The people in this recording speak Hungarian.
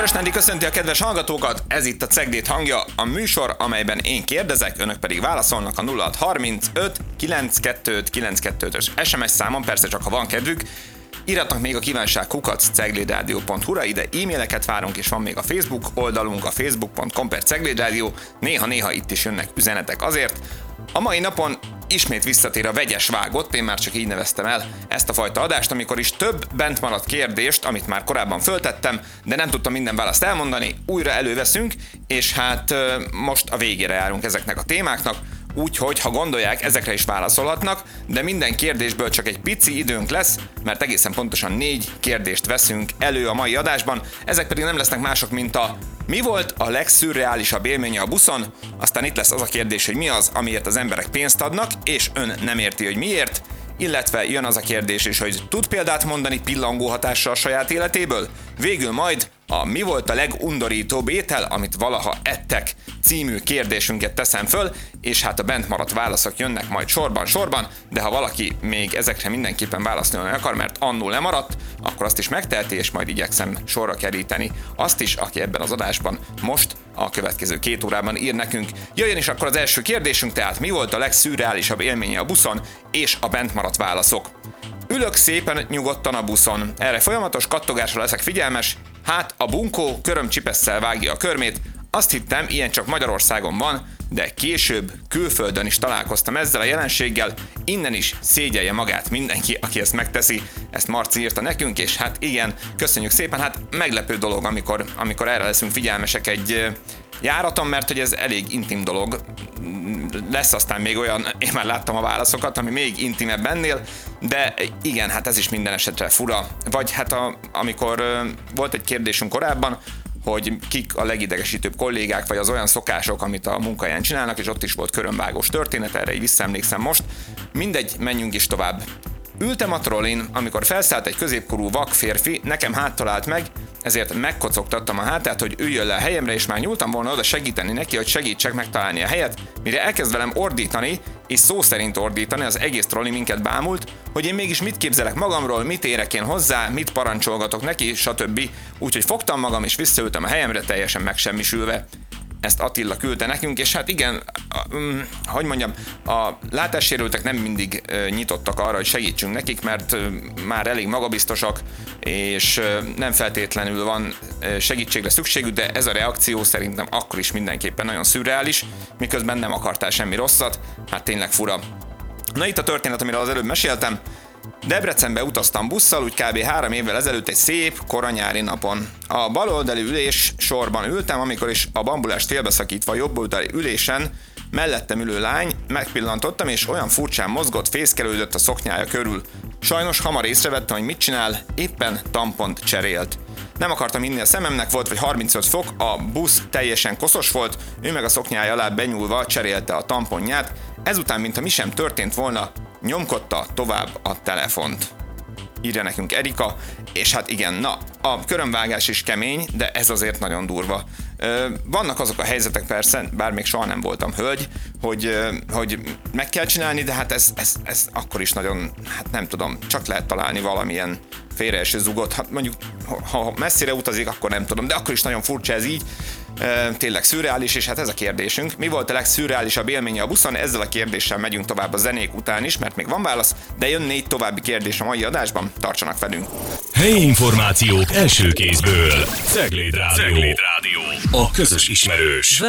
Szilas Nándi köszönti a kedves hallgatókat, ez itt a Cegléd hangja, a műsor, amelyben én kérdezek, önök pedig válaszolnak a 0635 925 925-ös SMS számon, persze csak ha van kedvük. Írhatnak még a kívánság@ceglédradio.hu-ra, ide e-maileket várunk, és van még a Facebook oldalunk, a facebook.com/ceglédradio. Néha-néha itt is jönnek üzenetek azért. A mai napon ismét visszatér a vegyes vágott, én már csak így neveztem el ezt a fajta adást, amikor is több bent maradt kérdést, amit már korábban föltettem, de nem tudtam minden választ elmondani, újra előveszünk, és hát most a végére járunk ezeknek a témáknak, úgyhogy ha gondolják, ezekre is válaszolhatnak, de minden kérdésből csak egy pici időnk lesz, mert egészen pontosan 4 kérdést veszünk elő a mai adásban, ezek pedig nem lesznek mások, mint a mi volt a legszürreálisabb élménye a buszon, aztán itt lesz az a kérdés, hogy mi az, amiért az emberek pénzt adnak, és ön nem érti, hogy miért, illetve jön az a kérdés is, hogy tud példát mondani pillangó hatással a saját életéből, végül majd a mi volt a legundorítóbb étel, amit valaha ettek című kérdésünket teszem föl, és hát a bent maradt válaszok jönnek majd sorban, de ha valaki még ezekre mindenképpen válaszolni akar, mert annól lemaradt, akkor azt is megteheti, és majd igyekszem sorra keríteni azt is, aki ebben az adásban most a következő 2 órában ír nekünk. Jöjjön is akkor az első kérdésünk, tehát mi volt a legszürreálisabb élménye a buszon, és a bent maradt válaszok. Ülök szépen nyugodtan a buszon, erre folyamatos kattogásra leszek figyelmes, hát a bunkó körömcsipesszel vágja a körmét, azt hittem, ilyen csak Magyarországon van, de később külföldön is találkoztam ezzel a jelenséggel, innen is szégyelje magát mindenki, aki ezt megteszi, ezt Marci írta nekünk, és hát igen, köszönjük szépen, hát meglepő dolog, amikor erre leszünk figyelmesek egy járaton, mert hogy ez elég intim dolog, lesz aztán még olyan, én már láttam a válaszokat, ami még intimebb ennél, de igen, hát ez is minden esetre fura, vagy hát amikor volt egy kérdésünk korábban, hogy kik a legidegesítőbb kollégák, vagy az olyan szokások, amit a munkahelyen csinálnak, és ott is volt körömvágós történet, erre így visszaemlékszem most. Mindegy, menjünk is tovább. Ültem a trollin, amikor felszállt egy középkorú vak férfi, nekem háttal állt meg, ezért megkocogtattam a hátát, hogy üljön le a helyemre, és már nyúltam volna oda segíteni neki, hogy segítsek megtalálni a helyet, mire elkezd velem ordítani, és szó szerint ordítani, az egész trolli minket bámult, hogy én mégis mit képzelek magamról, mit érek én hozzá, mit parancsolgatok neki, stb. Úgyhogy fogtam magam, és visszaültem a helyemre, teljesen megsemmisülve. Ezt Attila küldte nekünk, és hát igen, hogy mondjam, a látássérültek nem mindig nyitottak arra, hogy segítsünk nekik, mert már elég magabiztosak, és nem feltétlenül van segítségre szükségük, de ez a reakció szerintem akkor is mindenképpen nagyon szürreális, miközben nem akartál semmi rosszat, hát tényleg fura. Na itt a történet, amiről az előbb meséltem. Debrecenbe utaztam busszal, úgy kb. 3 évvel ezelőtt egy szép, koranyári napon. A baloldali ülés sorban ültem, amikor is a bambulást félbeszakítva jobboldali ülésen mellettem ülő lány megpillantottam, és olyan furcsán mozgott, fészkelődött a szoknyája körül. Sajnos hamar észrevettem, hogy mit csinál, éppen tampont cserélt. Nem akartam hinni a szememnek, volt vagy 35 fok, a busz teljesen koszos volt, ő meg a szoknyája alá benyúlva cserélte a tamponját, ezután, mintha mi sem történt volna, nyomkodta tovább a telefont. Írja nekünk Erika, és hát igen, na, a körömvágás is kemény, de ez azért nagyon durva. Vannak azok a helyzetek persze, bár még soha nem voltam hölgy, hogy meg kell csinálni, de hát ez akkor is nagyon, hát nem tudom, csak lehet találni valamilyen félreeső zugot, hát mondjuk, ha messzire utazik, akkor nem tudom, de akkor is nagyon furcsa ez így, tényleg szürreális, és hát ez a kérdésünk. Mi volt a legszürreálisabb élménye a buszon? Ezzel a kérdéssel megyünk tovább a zenék után is, mert még van válasz, de jön 4 további kérdés a mai adásban, tartsanak velünk! Helyi információk első kézből. Cegléd Rádió. A közös ismerős.